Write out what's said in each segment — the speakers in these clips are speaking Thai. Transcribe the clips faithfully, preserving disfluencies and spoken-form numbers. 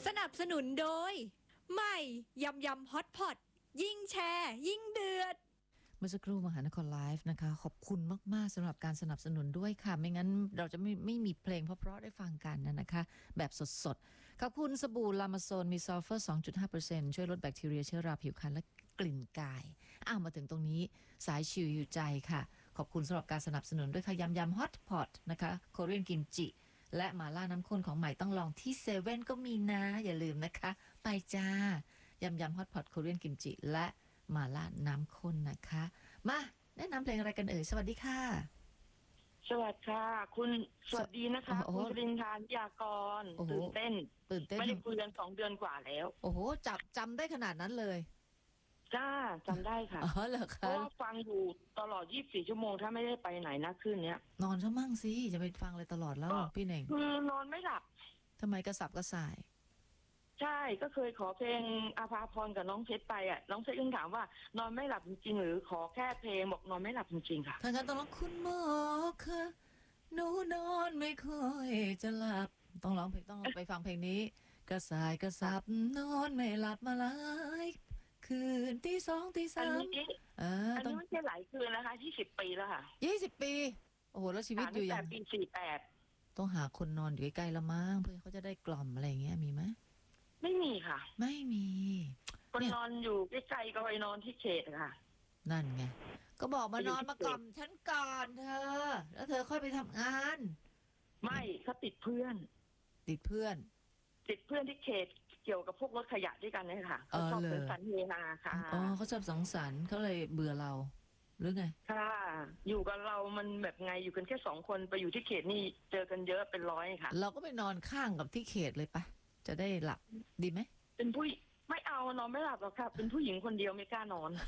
สนับสนุนโดยใหม่ยำยำฮอตพอตยิ่งแชร์ยิ่งเดือดเมื่อสักครู่มหานครไลฟ์นะคะขอบคุณมากๆสำหรับการสนับสนุนด้วยค่ะไม่งั้นเราจะไม่ไม่มีเพลงเพราะๆได้ฟังกันนะคะแบบสดๆขอบคุณสบู่ลามาโซนมีซัลเฟอร์ สองจุดห้าเปอร์เซ็นต์ ช่วยลดแบคทีเรียเชื้อราผิวพรรณและกลิ่นกายอ้าวมาถึงตรงนี้สายชิวอยู่ใจค่ะขอบคุณสำหรับการสนับสนุนด้วยค่ะยำยำฮอตพอตนะคะโคเรียนกิมจิและหม่าล่าน้ำข้นของใหม่ต้องลองที่เซเว่นก็มีนะอย่าลืมนะคะไปจ้ายำยำฮอตพอตโคเรียนกิมจิและหม่าล่าน้ำข้นนะคะมาแนะนำเพลงอะไรกันเอ่ยสวัสดีค่ะสวัสดีค่ะคุณสวัสดีนะคะคุณชลินทานยากรตื่นเต้นตื่นเต้นไม่ได้คุยกันสองเดือนกว่าแล้วโอ้โหจับจำได้ขนาดนั้นเลยจ้าจำได้ค่ะอ๋อเหรอคะเพราะว่าฟังอยู่ตลอดยี่สิบสี่ชั่วโมงถ้าไม่ได้ไปไหนนะคืนนี้นอนซะมั่งสิจะไปฟังเลยตลอดแล้วพี่เน่งคือนอนไม่หลับทำไมกระสับกระส่ายใช่ก็เคยขอเพลงอาภาพรกับน้องเพชรไปอ่ะน้องเพชรยังถามว่านอนไม่หลับจริงๆหรือขอแค่เพลงบอกนอนไม่หลับจริงๆค่ะทางการต้องร้องคุณหมอค่ะหนูนอนไม่ค่อยจะหลับต้องร้องเพลงต้องไปฟังเพลงนี้กระสายกระสับนอนไม่หลับมาหลายคืนตีสองตีสามอันนี้ไม่ใช่หลายคืนนะคะยี่สิบปีแล้วค่ะยี่สิบปีโอ้โหแล้วชีวิตอยู่อย่างปีสี่แปดต้องหาคนนอนอยู่ใกล้ๆละมั้งเพื่อเขาจะได้กล่อมอะไรอย่างเงี้ยมีไหมไม่มีค่ะไม่มีคนนอนอยู่ใกล้ๆก็ไปนอนที่เขตค่ะนั่นไงก็บอกมานอนมากล่อมฉันก่อนเธอแล้วเธอค่อยไปทำงานไม่เขาติดเพื่อนติดเพื่อนติดเพื่อนที่เขตเกี่ยวกับพวกรถขยะด้วยกันเลยค่ะเขาชอบสังสรรค์เฮฮาค่ะอ๋อเขาชอบสังสรรค์เขาเลยเบื่อเราหรือไงค่ะอยู่กับเรามันแบบไงอยู่กันแค่สองคนไปอยู่ที่เขตนี่เจอกันเยอะเป็นร้อยค่ะเราก็ไปนอนข้างกับที่เขตเลยปะจะได้หลับดีไหมเป็นผู้ไม่เอานอนไม่หลับหรอกค่ะเป็นผู้หญิงคนเดียวไม่กล้านอน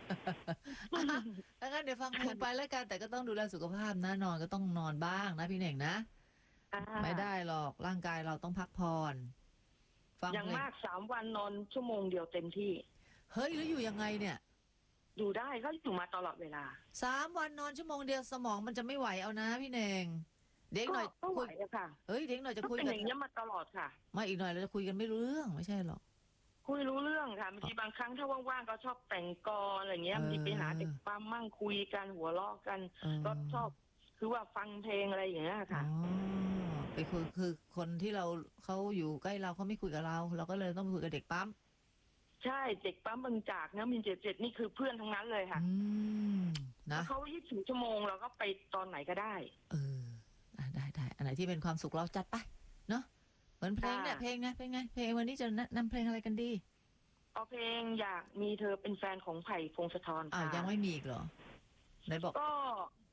แล้วงั้นเดี๋ยวฟังเพลงไปแล้วกันแต่ก็ต้องดูแลสุขภาพนะนอนก็ต้องนอนบ้างนะพี่เน่งนะไม่ได้หรอกร่างกายเราต้องพักผ่อนฟังอย่างมากสามวันนอนชั่วโมงเดียวเต็มที่เฮ้ยแล้วอยู่ยังไงเนี่ยอยู่ได้ก็อยู่มาตลอดเวลาสามวันนอนชั่วโมงเดียวสมองมันจะไม่ไหวเอานะพี่เน่งเด็กหน่อยก็ไหวค่ะเฮ้ยเด็กหน่อยจะคุยกันอย่างนี้มาตลอดค่ะมาอีกหน่อยเราจะคุยกันไม่รู้เรื่องไม่ใช่หรอกคุยรู้เรื่องค่ะบางทีบางครั้งถ้าว่างๆก็ชอบแต่งกรอะไรเงี้ยบางทีไปหาเด็กปั๊มมั่งคุยกันหัวเราะกันก็ชอบคือว่าฟังเพลงอะไรอย่างเงี้ยค่ะอ๋อไปคุยคือคนที่เราเขาอยู่ใกล้เราเขาไม่คุยกับเราเราก็เลยต้องคุยกับเด็กปั๊มใช่เด็กปั๊มบางจากนะมินเจ็ดเจ็ดนี่คือเพื่อนทั้งนั้นเลยค่ะอืมนะเขายี่สิบชั่วโมงเราก็ไปตอนไหนก็ได้เออได้ได้อันไหนที่เป็นความสุขเราจัดไปเนาะเหมือนเพลงเนี่ยเพลงไงเพลงไงเพลงวันนี้จะนำเพลงอะไรกันดีเอาเพลงอยากมีเธอเป็นแฟนของไผ่พงศธรค่ะอ้าวยังไม่มีอีกเหรอไหนบอกก็